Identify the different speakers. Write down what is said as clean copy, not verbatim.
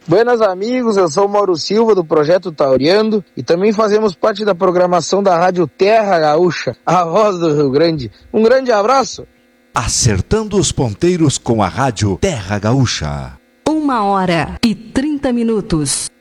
Speaker 1: Buenas amigos, eu sou o Mauro Silva do Projeto Tauriando e também fazemos parte da programação da Rádio Terra Gaúcha, a voz do Rio Grande. Um grande abraço!
Speaker 2: Acertando os ponteiros com a Rádio Terra Gaúcha.
Speaker 3: 1h30.